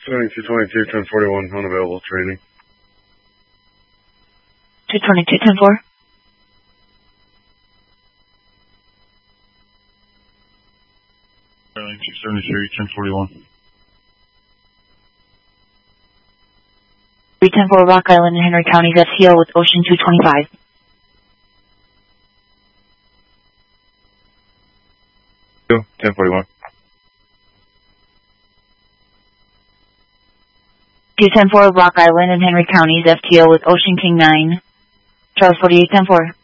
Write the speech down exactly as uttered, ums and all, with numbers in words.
seventy-two twenty-two, ten forty-one, unavailable training. two twenty-two, ten four. two seventy-three, ten forty-one. three ten four Rock Island in Henry County's F T O with Ocean two twenty-five. two, ten forty-one. two ten four Rock Island in Henry County's F T O with Ocean King nine. Charles forty-eight, ten four.